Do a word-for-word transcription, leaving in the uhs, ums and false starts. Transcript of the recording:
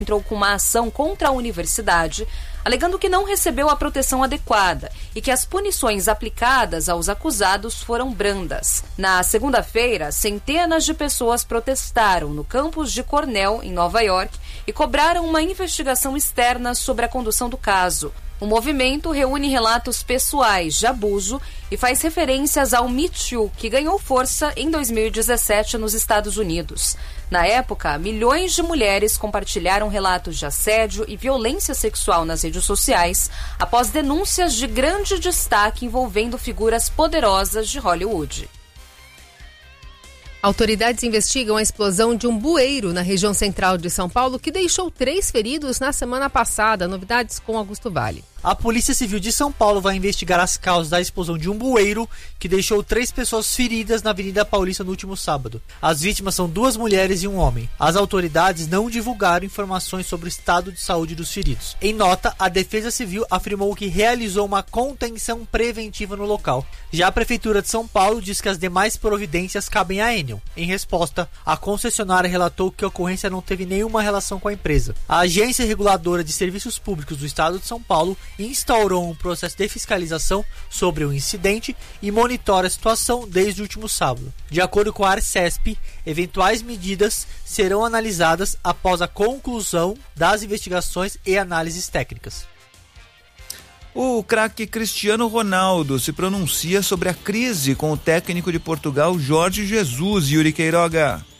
entrou com uma ação contra a universidade, alegando que não recebeu a proteção adequada e que as punições aplicadas aos acusados foram brandas. Na segunda-feira, centenas de pessoas protestaram no campus de Cornell, em Nova York, e cobraram uma investigação externa sobre a condução do caso. O movimento reúne relatos pessoais de abuso e faz referências ao Me Too, que ganhou força em dois mil e dezessete nos Estados Unidos. Na época, milhões de mulheres compartilharam relatos de assédio e violência sexual nas redes sociais após denúncias de grande destaque envolvendo figuras poderosas de Hollywood. Autoridades investigam a explosão de um bueiro na região central de São Paulo que deixou três feridos na semana passada. Novidades com Augusto Vale. A Polícia Civil de São Paulo vai investigar as causas da explosão de um bueiro que deixou três pessoas feridas na Avenida Paulista no último sábado. As vítimas são duas mulheres e um homem. As autoridades não divulgaram informações sobre o estado de saúde dos feridos. Em nota, a Defesa Civil afirmou que realizou uma contenção preventiva no local. Já a Prefeitura de São Paulo diz que as demais providências cabem à Enel. Em resposta, a concessionária relatou que a ocorrência não teve nenhuma relação com a empresa. A Agência Reguladora de Serviços Públicos do Estado de São Paulo instaurou um processo de fiscalização sobre o incidente e monitora a situação desde o último sábado. De acordo com a Arcesp, eventuais medidas serão analisadas após a conclusão das investigações e análises técnicas. O craque Cristiano Ronaldo se pronuncia sobre a crise com o técnico de Portugal, Jorge Jesus. Yuri Queiroga.